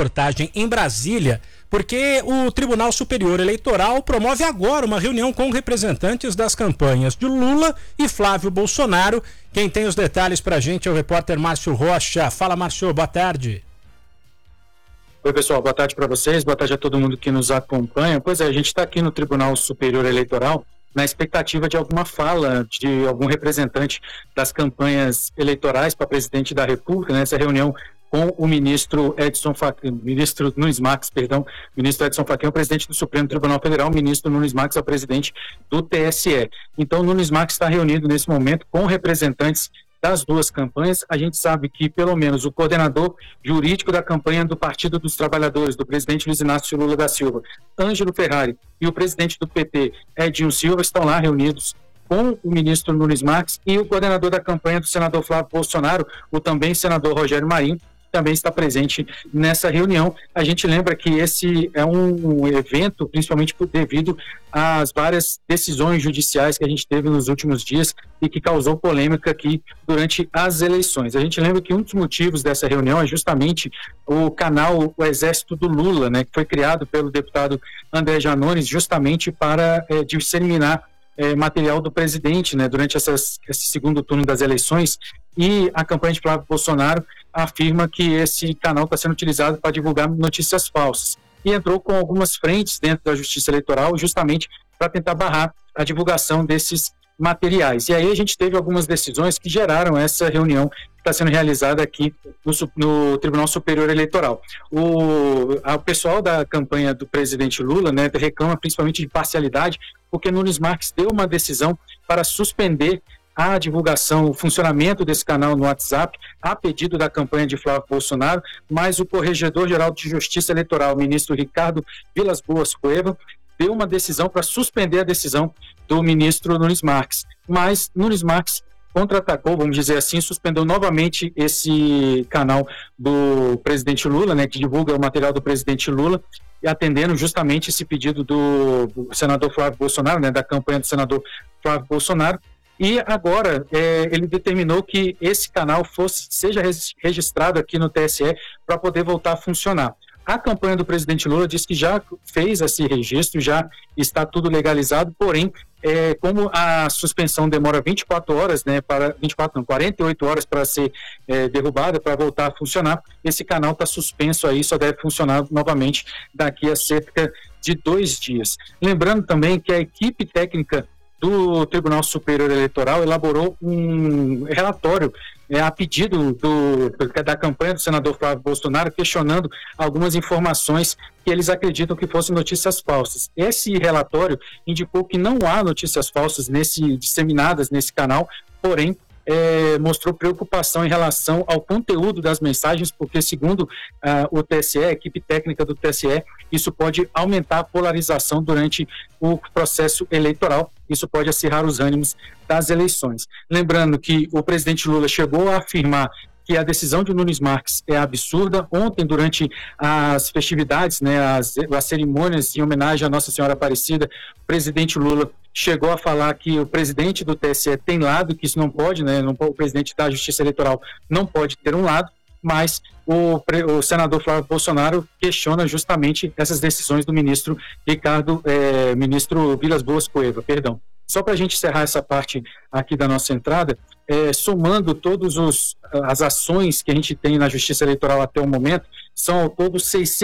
reportagem em Brasília, porque o Tribunal Superior Eleitoral promove agora uma reunião com representantes das campanhas de Lula e Flávio Bolsonaro. Quem tem os detalhes pra gente é o repórter Márcio Rocha. Fala, Márcio, boa tarde. Oi, pessoal, boa tarde para vocês, boa tarde a todo mundo que nos acompanha. Pois é, a gente está aqui no Tribunal Superior Eleitoral na expectativa de alguma fala de algum representante das campanhas eleitorais para presidente da República, nessa reunião com o ministro Edson Fachin, ministro Nunes Marques, ministro Edson Fachin é o presidente do Supremo Tribunal Federal, o ministro Nunes Marques é o presidente do TSE. Então, o Nunes Marques está reunido nesse momento com representantes das duas campanhas. A gente sabe que, pelo menos, o coordenador jurídico da campanha do Partido dos Trabalhadores, do presidente Luiz Inácio Lula da Silva, Ângelo Ferrari, e o presidente do PT, Edinho Silva, estão lá reunidos com o ministro Nunes Marques, e o coordenador da campanha do senador Flávio Bolsonaro, o também senador Rogério Marinho, também está presente nessa reunião. A gente lembra que esse é um evento, principalmente devido às várias decisões judiciais que a gente teve nos últimos dias e que causou polêmica aqui durante as eleições. A gente lembra que um dos motivos dessa reunião é justamente o canal O Exército do Lula, né, que foi criado pelo deputado André Janones justamente para disseminar material do presidente, né, durante esse segundo turno das eleições, e a campanha de Flávio Bolsonaro afirma que esse canal está sendo utilizado para divulgar notícias falsas. E entrou com algumas frentes dentro da Justiça Eleitoral justamente para tentar barrar a divulgação desses materiais. E aí a gente teve algumas decisões que geraram essa reunião que está sendo realizada aqui no Tribunal Superior Eleitoral. O pessoal da campanha do presidente Lula, né, reclama principalmente de parcialidade, porque Nunes Marques deu uma decisão para suspender a divulgação, o funcionamento desse canal no WhatsApp, a pedido da campanha de Flávio Bolsonaro, mas o Corregedor-Geral de Justiça Eleitoral, o ministro Ricardo Vilas Boas Cueva, deu uma decisão para suspender a decisão do ministro Nunes Marques. Mas Nunes Marques contra-atacou, vamos dizer assim, suspendeu novamente esse canal do presidente Lula, né, que divulga o material do presidente Lula, e atendendo justamente esse pedido do senador Flávio Bolsonaro, né, da campanha do senador Flávio Bolsonaro. E agora ele determinou que esse canal seja registrado aqui no TSE para poder voltar a funcionar. A campanha do presidente Lula diz que já fez esse registro, já está tudo legalizado, porém, como a suspensão demora 24 horas, né, 48 horas para ser derrubada, para voltar a funcionar, esse canal está suspenso aí, só deve funcionar novamente daqui a cerca de 2 dias. Lembrando também que a equipe técnica do Tribunal Superior Eleitoral elaborou um relatório a pedido da campanha do senador Flávio Bolsonaro, questionando algumas informações que eles acreditam que fossem notícias falsas. Esse relatório indicou que não há notícias falsas disseminadas nesse canal, porém mostrou preocupação em relação ao conteúdo das mensagens, porque segundo o TSE, a equipe técnica do TSE, isso pode aumentar a polarização durante o processo eleitoral, isso pode acirrar os ânimos das eleições. Lembrando que o presidente Lula chegou a afirmar que a decisão de Nunes Marques é absurda. Ontem, durante as festividades, né, as cerimônias em homenagem à Nossa Senhora Aparecida, o presidente Lula chegou a falar que o presidente do TSE tem lado, que isso não pode, né, o presidente da Justiça Eleitoral não pode ter um lado, mas o senador Flávio Bolsonaro questiona justamente essas decisões do ministro ministro Vilas Boas Cueva, perdão. Só para a gente encerrar essa parte aqui da nossa entrada, somando todas as ações que a gente tem na Justiça Eleitoral até o momento, são ao todo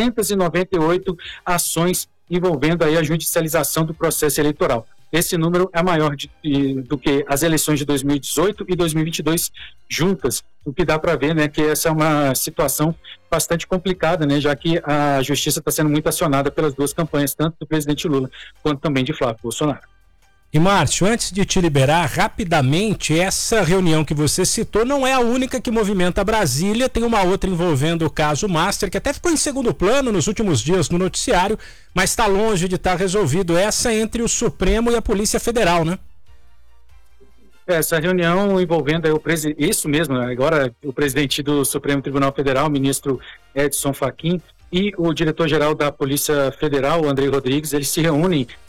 698 ações envolvendo aí a judicialização do processo eleitoral. Esse número é maior do que as eleições de 2018 e 2022 juntas, o que dá para ver, né, que essa é uma situação bastante complicada, né, já que a justiça está sendo muito acionada pelas duas campanhas, tanto do presidente Lula quanto também de Flávio Bolsonaro. E, Márcio, antes de te liberar, rapidamente, essa reunião que você citou não é a única que movimenta Brasília, tem uma outra envolvendo o caso Master, que até ficou em segundo plano nos últimos dias no noticiário, mas está longe de estar resolvido. Essa entre o Supremo e a Polícia Federal, né? Essa reunião envolvendo isso mesmo, agora o presidente do Supremo Tribunal Federal, o ministro Edson Fachin, e o diretor-geral da Polícia Federal, o Andrei Rodrigues, eles se reúnem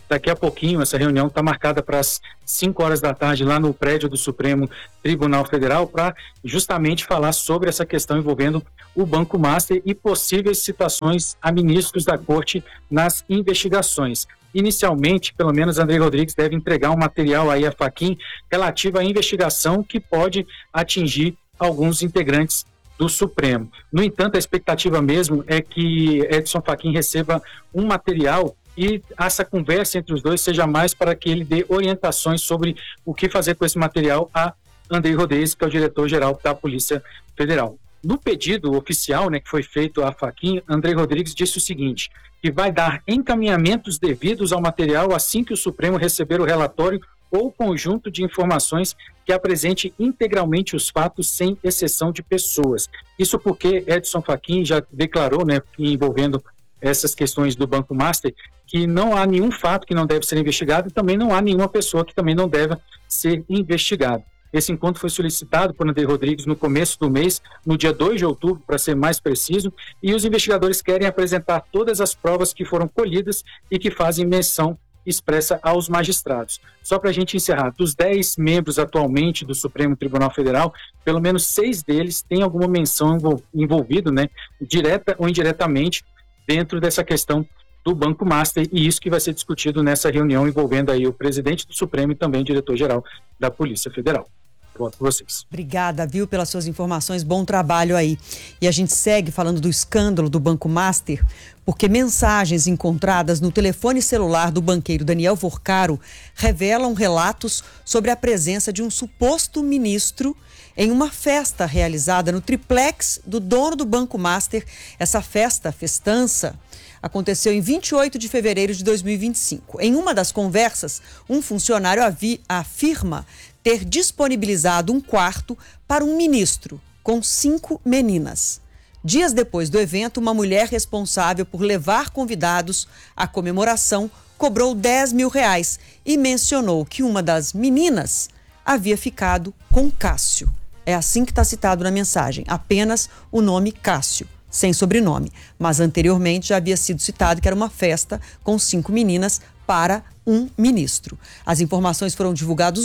Daqui a pouquinho, essa reunião está marcada para as 5 horas da tarde lá no prédio do Supremo Tribunal Federal para justamente falar sobre essa questão envolvendo o Banco Master e possíveis citações a ministros da Corte nas investigações. Inicialmente, pelo menos, André Rodrigues deve entregar um material aí à Fachin relativo à investigação que pode atingir alguns integrantes do Supremo. No entanto, a expectativa mesmo é que Edson Fachin receba um material e essa conversa entre os dois seja mais para que ele dê orientações sobre o que fazer com esse material a André Rodrigues, que é o diretor-geral da Polícia Federal. No pedido oficial, né, que foi feito à Fachin, André Rodrigues disse o seguinte, que vai dar encaminhamentos devidos ao material assim que o Supremo receber o relatório ou conjunto de informações que apresente integralmente os fatos sem exceção de pessoas. Isso porque Edson Fachin já declarou, né, envolvendo essas questões do Banco Master, que não há nenhum fato que não deve ser investigado e também não há nenhuma pessoa que também não deve ser investigada. Esse encontro foi solicitado por André Rodrigues no começo do mês, no dia 2 de outubro, para ser mais preciso, e os investigadores querem apresentar todas as provas que foram colhidas e que fazem menção expressa aos magistrados. Só para a gente encerrar, dos 10 membros atualmente do Supremo Tribunal Federal, pelo menos 6 deles têm alguma menção envolvido, né, direta ou indiretamente, dentro dessa questão do Banco Master, e isso que vai ser discutido nessa reunião envolvendo aí o presidente do Supremo e também o diretor-geral da Polícia Federal. Volto com vocês. Obrigada, viu, pelas suas informações, bom trabalho aí. E a gente segue falando do escândalo do Banco Master, porque mensagens encontradas no telefone celular do banqueiro Daniel Vorcaro revelam relatos sobre a presença de um suposto ministro em uma festa realizada no triplex do dono do Banco Master. Essa festança, aconteceu em 28 de fevereiro de 2025. Em uma das conversas, um funcionário afirma ter disponibilizado um quarto para um ministro com 5 meninas. Dias depois do evento, uma mulher responsável por levar convidados à comemoração cobrou R$10 mil e mencionou que uma das meninas havia ficado com Cássio. É assim que está citado na mensagem, apenas o nome Cássio, sem sobrenome. Mas anteriormente já havia sido citado que era uma festa com 5 meninas para um ministro. As informações foram divulgadas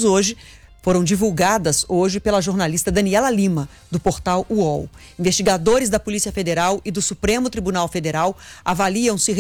hoje pela jornalista Daniela Lima, do portal UOL. Investigadores da Polícia Federal e do Supremo Tribunal Federal avaliam se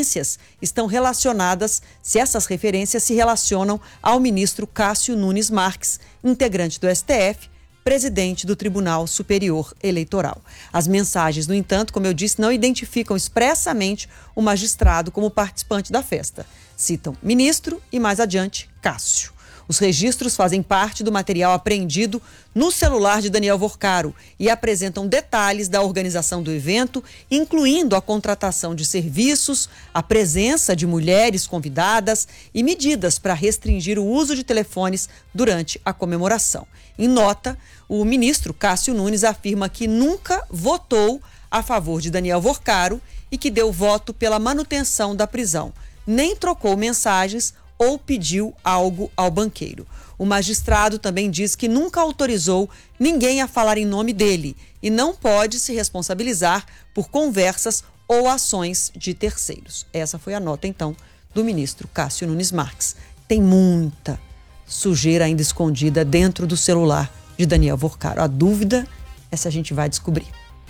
essas referências se relacionam ao ministro Cássio Nunes Marques, integrante do STF, presidente do Tribunal Superior Eleitoral. As mensagens, no entanto, como eu disse, não identificam expressamente o magistrado como participante da festa. Citam ministro e, mais adiante, Cássio. Os registros fazem parte do material apreendido no celular de Daniel Vorcaro e apresentam detalhes da organização do evento, incluindo a contratação de serviços, a presença de mulheres convidadas e medidas para restringir o uso de telefones durante a comemoração. Em nota, o ministro Cássio Nunes afirma que nunca votou a favor de Daniel Vorcaro e que deu voto pela manutenção da prisão, nem trocou mensagens ou pediu algo ao banqueiro. O magistrado também diz que nunca autorizou ninguém a falar em nome dele e não pode se responsabilizar por conversas ou ações de terceiros. Essa foi a nota, então, do ministro Cássio Nunes Marques. Tem muita sujeira ainda escondida dentro do celular de Daniel Vorcaro. A dúvida é se a gente vai descobrir.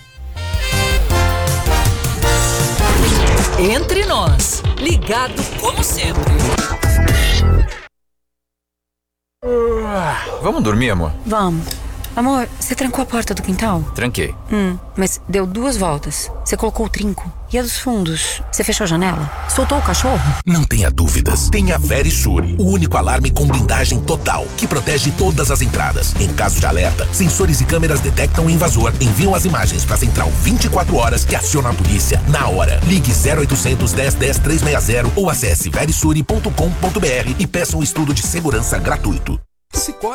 Entre nós, ligado como sempre. Vamos dormir, amor? Vamos. Amor, você trancou a porta do quintal? Tranquei. Mas deu 2 voltas. Você colocou o trinco. E a dos fundos? Você fechou a janela? Soltou o cachorro? Não tenha dúvidas. Tenha Verisure, o único alarme com blindagem total, que protege todas as entradas. Em caso de alerta, sensores e câmeras detectam o invasor, enviam as imagens para a central 24 horas que aciona a polícia na hora. Ligue 0800 10 10 360 ou acesse verisure.com.br e peça um estudo de segurança gratuito. Cicobi